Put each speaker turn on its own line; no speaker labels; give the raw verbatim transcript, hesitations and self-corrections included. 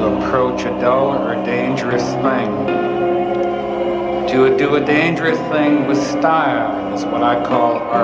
approach a dull or dangerous thing. To do a dangerous thing with style is what I call art.